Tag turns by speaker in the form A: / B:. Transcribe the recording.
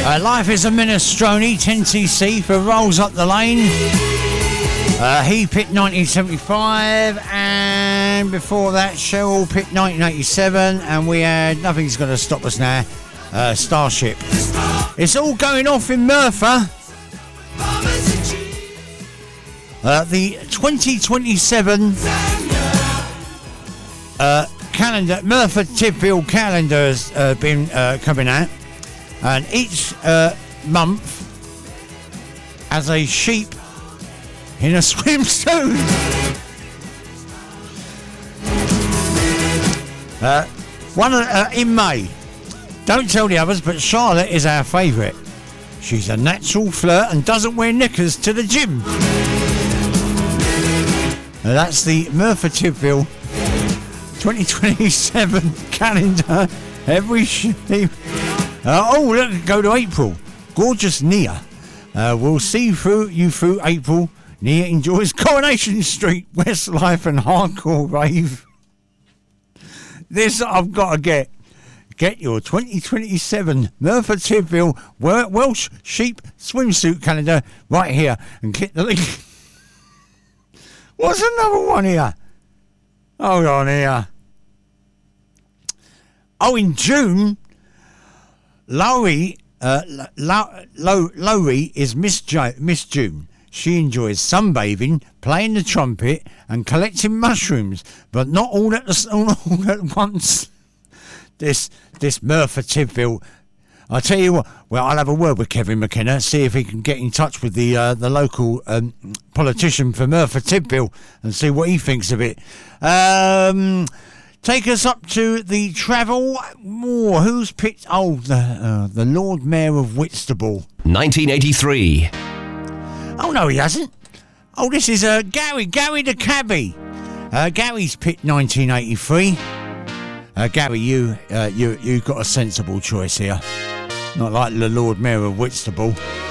A: Life is a Minestrone, 10cc for Rolls Up the Lane. He Pit 1975, and before that Cheryl Pit 1987, and we had Nothing's Gonna Stop Us Now, Starship. It's all going off in Merthyr. The 2027 calendar, Merthyr Tydfil calendar has been coming out, and each month has a sheep in a swimsuit. One in May. Don't tell the others, but Charlotte is our favourite. She's a natural flirt and doesn't wear knickers to the gym. That's the Merthyr Tydfil 2027 calendar. Every sheep. Oh, look, go to April. Gorgeous Nia. We'll see you through April. Nia enjoys Coronation Street, Westlife and hardcore rave. This I've got to get. Get your 2027 Merthyr Tydfil Welsh sheep swimsuit calendar right here and click the link. What's another one here? Hold on here. Oh, in June, Lowry is Miss June. She enjoys sunbathing, playing the trumpet, and collecting mushrooms, but not all at once. This Merthyr Tydfil. I tell you what. Well, I'll have a word with Kevin McKenna, see if he can get in touch with the local politician for Merthyr Tydfil and see what he thinks of it. Take us up to the travel. More. Who's picked? Oh, the Lord Mayor of Whitstable.
B: 1983.
A: Oh, no, he hasn't. Oh, this is Gary the cabbie. Gary's picked 1983. Gary, you got a sensible choice here. Not like the Lord Mayor of Whitstable.